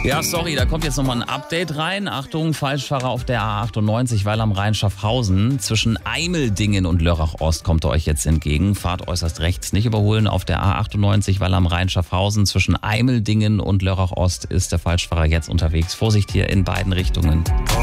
Ja, sorry, da kommt jetzt nochmal ein Update rein. Achtung, Falschfahrer auf der A98, weil am Rhein Schaffhausen. Zwischen Eimeldingen und Lörrach-Ost kommt er euch jetzt entgegen. Fahrt äußerst rechts, nicht überholen. Auf der A98, weil am Rhein Schaffhausen. Zwischen Eimeldingen und Lörrach-Ost ist der Falschfahrer jetzt unterwegs. Vorsicht hier in beiden Richtungen.